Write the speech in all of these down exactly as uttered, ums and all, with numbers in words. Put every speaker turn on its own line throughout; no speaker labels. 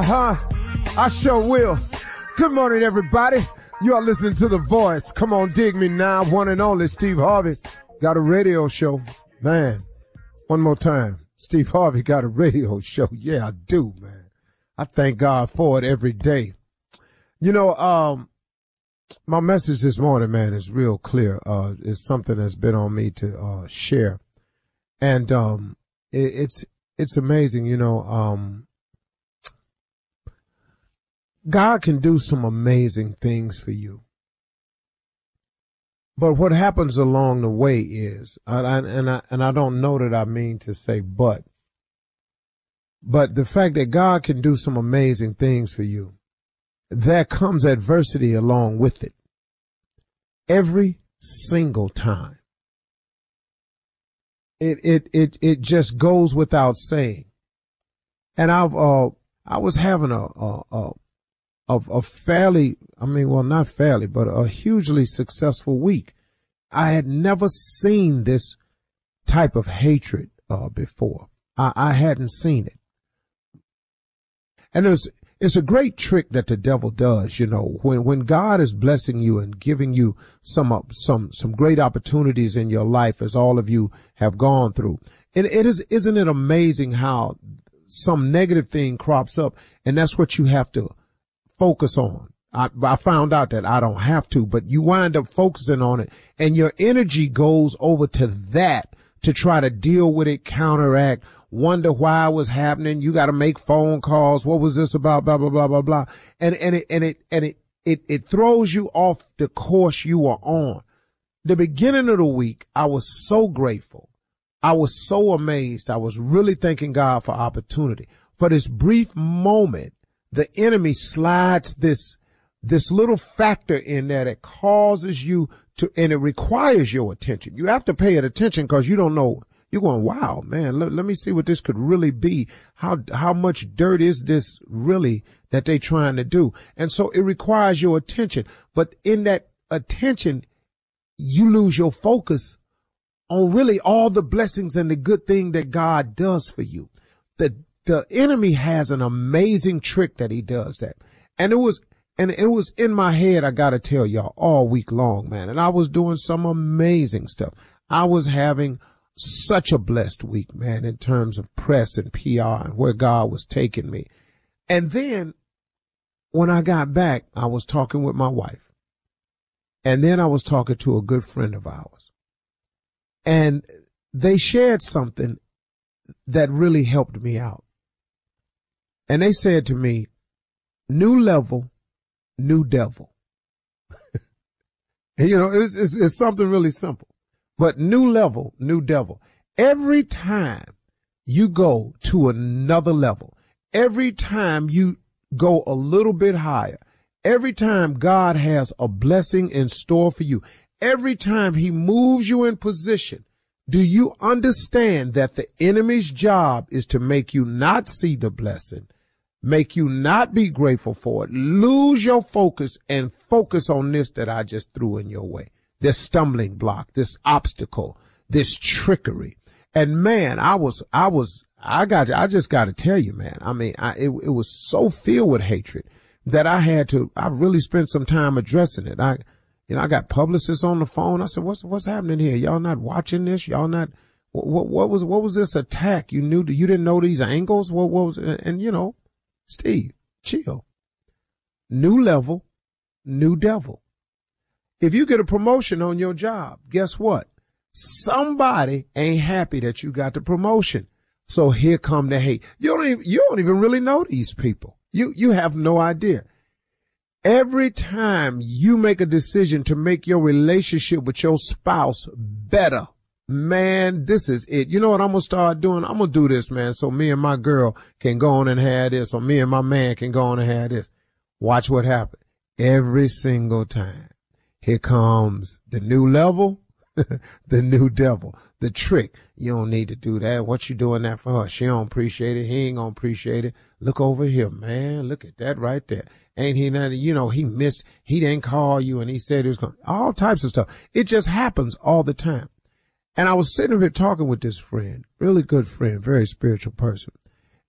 Uh-huh. I sure will. Good morning, everybody. You are listening to The Voice. Come on, dig me now. One and only Steve Harvey got a radio show. Man, one more time. Steve Harvey got a radio show. Yeah, I do, man. I thank God for it every day. You know, um, my message this morning, man, is real clear. Uh, it's something that's been on me to, uh, share. And, um, it, it's, it's amazing, you know, um, God can do some amazing things for you. But what happens along the way is, I, I, and I, and I don't know that I mean to say but, but the fact that God can do some amazing things for you, there comes adversity along with it. Every single time. It, it, it, it just goes without saying. And I've, uh, I was having a, a, a Of a fairly, I mean, well, not fairly, but a hugely successful week. I had never seen this type of hatred uh, before. I, I hadn't seen it. And it's, it's a great trick that the devil does, you know, when, when God is blessing you and giving you some, uh, some, some great opportunities in your life, as all of you have gone through. And it is, isn't it amazing how some negative thing crops up, and that's what you have to focus on. I, I found out that I don't have to, but you wind up focusing on it, and your energy goes over to that to try to deal with it, counteract, wonder why it was happening. You got to make phone calls. What was this about? Blah, blah, blah, blah, blah. And, and it, and it, and it, it, it throws you off the course you are on. The beginning of the week, I was so grateful. I was so amazed. I was really thanking God for opportunity. For this brief moment, the enemy slides this, this little factor in there that causes you to, and it requires your attention. You have to pay it attention because you don't know. You're going, wow, man, let, let me see what this could really be. How, how much dirt is this really that they trying to do? And so it requires your attention. But in that attention, you lose your focus on really all the blessings and the good thing that God does for you. The The enemy has an amazing trick that he does that. And it was, and it was in my head, I gotta tell y'all, all week long, man. And I was doing some amazing stuff. I was having such a blessed week, man, in terms of press and P R and where God was taking me. And then when I got back, I was talking with my wife. And then I was talking to a good friend of ours. And they shared something that really helped me out. And they said to me, new level, new devil. And, you know, it's, it's, it's something really simple, but new level, new devil. Every time you go to another level, every time you go a little bit higher, every time God has a blessing in store for you, every time he moves you in position, do you understand that the enemy's job is to make you not see the blessing, make you not be grateful for it, lose your focus and focus on this that I just threw in your way, this stumbling block, this obstacle, this trickery. And man, I was, I was, I got, I just got to tell you, man, I mean, I, it, it was so filled with hatred that I had to, I really spent some time addressing it. I, You know, I got publicists on the phone. I said, what's, what's happening here? Y'all not watching this? Y'all not, what, what, what was, what was this attack? You knew, you didn't know these angles? What, what was, and, and you know, Steve, chill. New level, new devil. If you get a promotion on your job, guess what? Somebody ain't happy that you got the promotion. So here come the hate. You don't even, you don't even really know these people. You, you have no idea. Every time you make a decision to make your relationship with your spouse better, man, this is it. You know what I'm going to start doing? I'm going to do this, man, so me and my girl can go on and have this, or me and my man can go on and have this. Watch what happens. Every single time. Here comes the new level, the new devil, the trick. You don't need to do that. What you doing that for her? She don't appreciate it. He ain't going to appreciate it. Look over here, man. Look at that right there. Ain't he nothing? You know, he missed, he didn't call you and he said he was going, all types of stuff. It just happens all the time. And I was sitting here talking with this friend, really good friend, very spiritual person.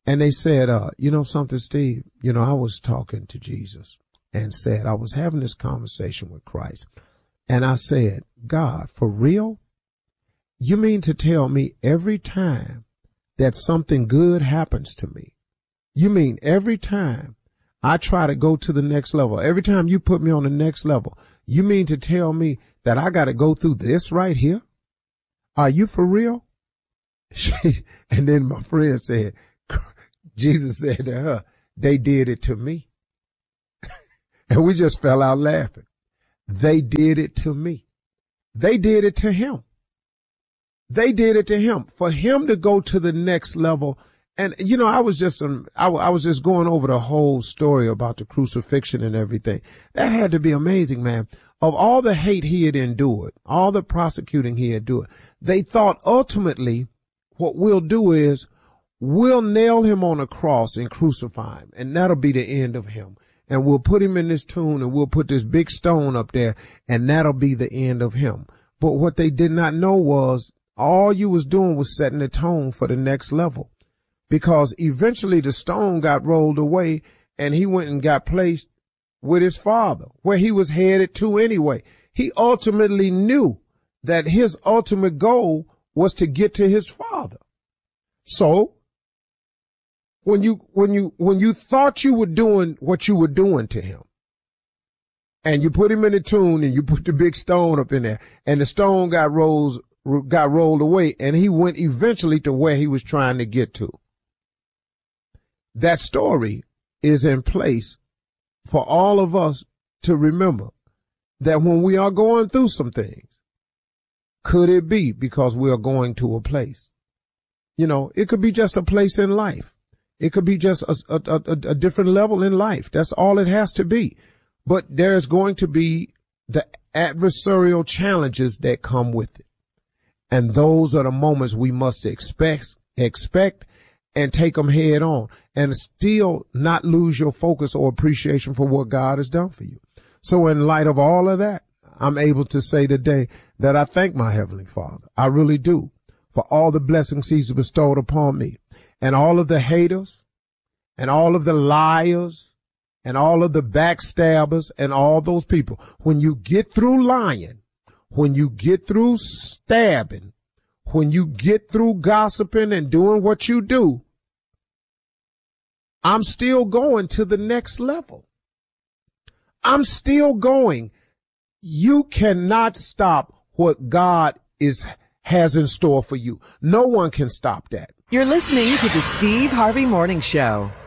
And they said, uh, you know something, Steve, you know, I was talking to Jesus and said, I was having this conversation with Christ. And I said, God, for real? You mean to tell me every time that something good happens to me, you mean every time I try to go to the next level, every time you put me on the next level, you mean to tell me that I got to go through this right here? Are you for real? And then my friend said, Jesus said to her, they did it to me. And we just fell out laughing. They did it to me. They did it to him. They did it to him. For him to go to the next level. And, you know, I was just, um, I, I was just going over the whole story about the crucifixion and everything. That had to be amazing, man. Of all the hate he had endured, all the prosecuting he had endured, they thought ultimately what we'll do is we'll nail him on a cross and crucify him, and that'll be the end of him. And we'll put him in this tomb, and we'll put this big stone up there, and that'll be the end of him. But what they did not know was all you was doing was setting the tone for the next level, because eventually the stone got rolled away, and he went and got placed with his Father, where he was headed to anyway. He ultimately knew that his ultimate goal was to get to his Father. So when you, when you, when you thought you were doing what you were doing to him, and you put him in the tomb and you put the big stone up in there, and the stone got rolls, got rolled away, and he went eventually to where he was trying to get to. That story is in place for all of us to remember that when we are going through some things, could it be because we are going to a place? You know, it could be just a place in life. It could be just a, a, a, a different level in life. That's all it has to be. But there's going to be the adversarial challenges that come with it. And those are the moments we must expect, expect and take them head on, and still not lose your focus or appreciation for what God has done for you. So in light of all of that, I'm able to say today that I thank my Heavenly Father. I really do, for all the blessings he's bestowed upon me, and all of the haters and all of the liars and all of the backstabbers and all those people. When you get through lying, when you get through stabbing, when you get through gossiping and doing what you do, I'm still going to the next level. I'm still going. You cannot stop what God is has in store for you. No one can stop that.
You're listening to the Steve Harvey Morning Show.